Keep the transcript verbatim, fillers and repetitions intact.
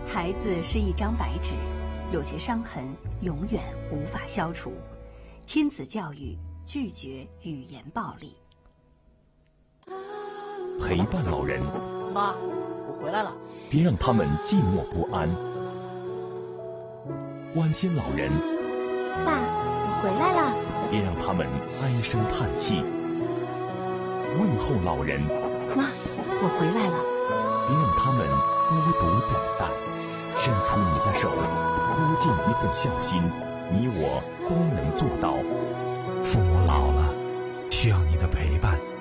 孩子是一张白纸，有些伤痕永远无法消除。亲子教育拒绝语言暴力。 陪伴老人， 妈，我回来了。 别让他们寂寞不安。关心老人， 爸，我回来了。 别让他们唉声叹气。问候老人， 妈，我回来了。 别让他们孤独等待。伸出你的手，多尽一份孝心，你我都能做到。 父母老了，需要你的陪伴。